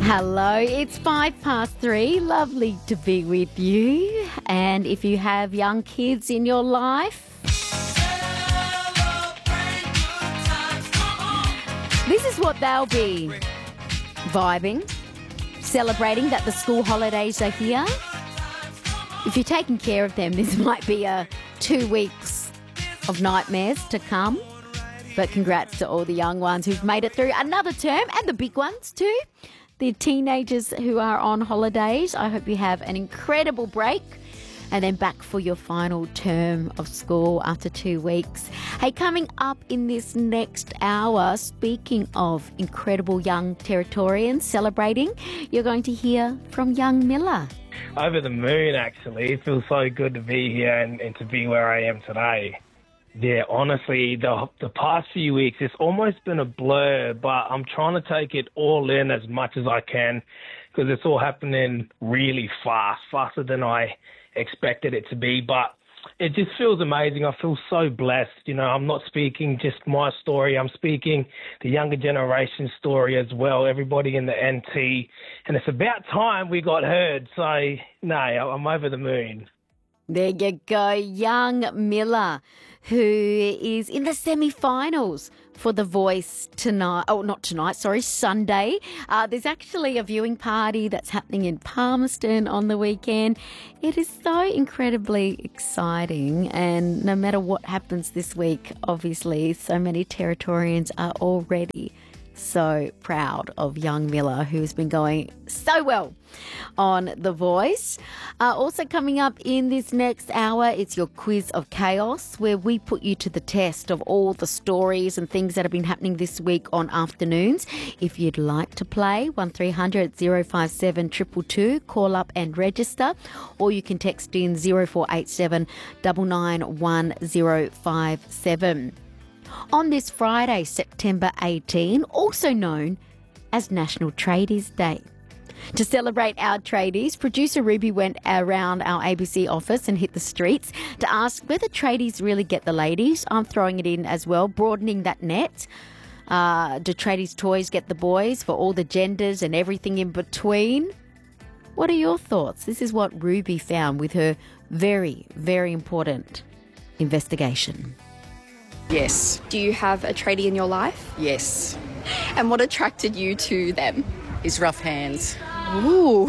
Hello, it's 3:05. Lovely to be with you. And if you have young kids in your life, this is what they'll be vibing, celebrating that the school holidays are here. If you're taking care of them, this might be a 2 weeks of nightmares to come. But congrats to all the young ones who've made it through another term, and the big ones too. The teenagers who are on holidays, I hope you have an incredible break and then back for your final term of school after 2 weeks. Hey, coming up in this next hour, speaking of incredible young Territorians celebrating, you're going to hear from young Miller. Over the moon, actually. It feels so good to be here and to be where I am today. Yeah, honestly, the past few weeks, it's almost been a blur, but I'm trying to take it all in as much as I can because it's all happening really fast, faster than I expected it to be. But it just feels amazing. I feel so blessed. You know, I'm not speaking just my story. I'm speaking the younger generation story as well, everybody in the NT. And it's about time we got heard. So, no, I'm over the moon. There you go, young Miller, who is in the semi-finals for The Voice tonight. Oh, not tonight, sorry, Sunday. There's actually a viewing party that's happening in Palmerston on the weekend. It is so incredibly exciting, and no matter what happens this week, obviously, so many Territorians are already so proud of young Miller, who's been going so well on The Voice. Also coming up in this next hour, it's your Quiz of Chaos, where we put you to the test of all the stories and things that have been happening this week on afternoons. If you'd like to play, 1300 057 222, call up and register, or you can text in 0487 991057. On this Friday, September 18, also known as National Tradies Day. To celebrate our tradies, producer Ruby went around our ABC office and hit the streets to ask whether tradies really get the ladies. I'm throwing it in as well, broadening that net. Do tradies' toys get the boys for all the genders and everything in between? What are your thoughts? This is what Ruby found with her very, very important investigation. Yes. Do you have a tradie in your life? Yes. And what attracted you to them? His rough hands. Ooh.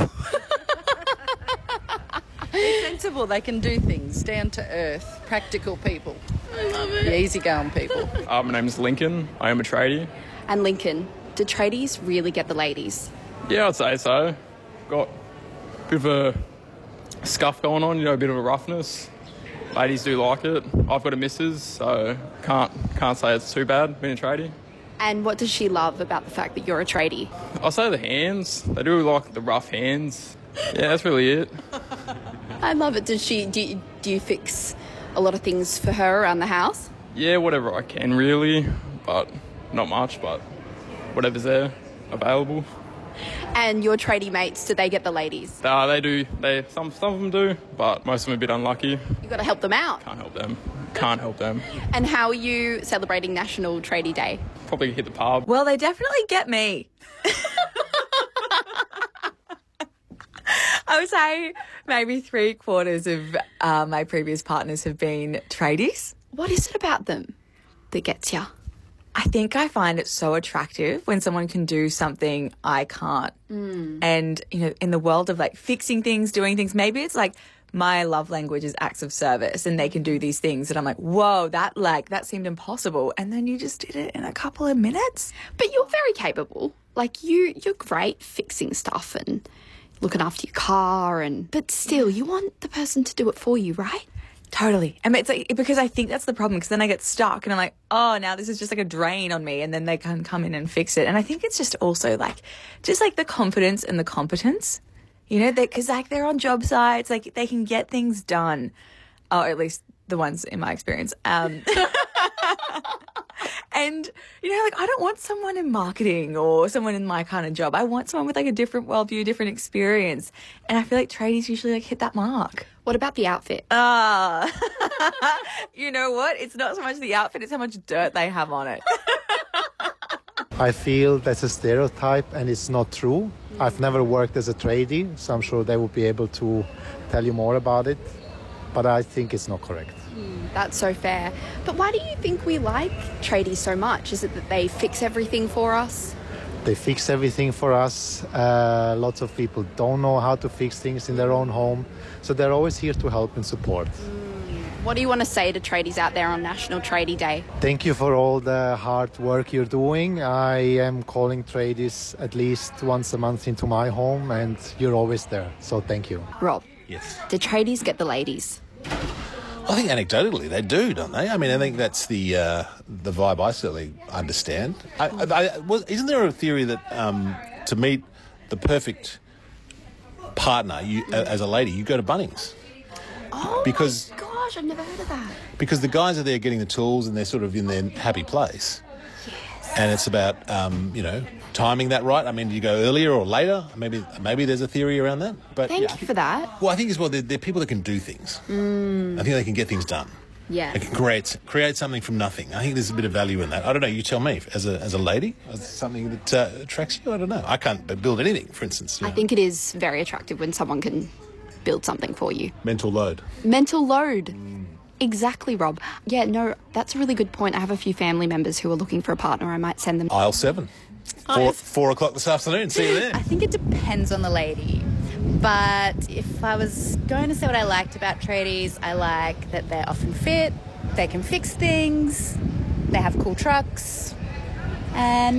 They're sensible. They can do things. Down to earth. Practical people. I love it. Yeah, easygoing people. My name's Lincoln. I am a tradie. And Lincoln, do tradies really get the ladies? Yeah, I'd say so. Got a bit of a scuff going on, a bit of a roughness. Ladies do like it. I've got a missus, so can't say it's too bad being a tradie. And what does she love about the fact that you're a tradie? I'll say the hands. They do like the rough hands. Yeah, that's really it. I love it. Do you fix a lot of things for her around the house? Yeah, whatever I can really, but not much, but whatever's there available. And your tradie mates, do they get the ladies? They do. Some of them do, but most of them are a bit unlucky. You've got to help them out. Can't help them. And how are you celebrating National Tradie Day? Probably hit the pub. Well, they definitely get me. I would say maybe 3/4 of my previous partners have been tradies. What is it about them that gets you? I think I find it so attractive when someone can do something I can't. And, in the world of fixing things, doing things, maybe it's my love language is acts of service and they can do these things and I'm like, whoa, that seemed impossible. And then you just did it in a couple of minutes. But you're very capable. You're great fixing stuff and looking after your car but still you want the person to do it for you, right? Totally. And it's because I think that's the problem, because then I get stuck and I'm like, oh, now this is just a drain on me, and then they can come in and fix it. And I think it's just also the confidence and the competence, because they're on job sites, they can get things done. Oh, at least the ones in my experience. And, I don't want someone in marketing or someone in my kind of job. I want someone with a different worldview, different experience. And I feel like tradies usually hit that mark. What about the outfit? You know what? It's not so much the outfit, it's how much dirt they have on it. I feel that's a stereotype and it's not true. I've never worked as a tradie, so I'm sure they will be able to tell you more about it. But I think it's not correct. That's so fair. But why do you think we like tradies so much? Is it that they fix everything for us? They fix everything for us. Lots of people don't know how to fix things in their own home. So they're always here to help and support. What do you want to say to tradies out there on National Tradie Day? Thank you for all the hard work you're doing. I am calling tradies at least once a month into my home and you're always there. So thank you. Rob, Yes. do tradies get the ladies? I think anecdotally they do, don't they? I mean, I think that's the vibe I certainly understand. Isn't there a theory that to meet the perfect partner, as a lady, you go to Bunnings? Oh Because- my gosh, I've never heard of that. Because the guys are there getting the tools and they're sort of in their happy place. And it's about, timing that right. I mean, do you go earlier or later? Maybe there's a theory around that. But Thank you for that. Well, I think as well, they're people that can do things. I think they can get things done. Yeah. They can create something from nothing. I think there's a bit of value in that. I don't know. You tell me. As a lady, is something that attracts you? I don't know. I can't build anything, for instance. I think it is very attractive when someone can build something for you. Mental load. Mental load. Exactly, Rob. Yeah, no, that's a really good point. I have a few family members who are looking for a partner. I might send them. Aisle 7. 4 o'clock this afternoon. See you there. I think it depends on the lady. But if I was going to say what I liked about tradies, I like that they're often fit, they can fix things, they have cool trucks, and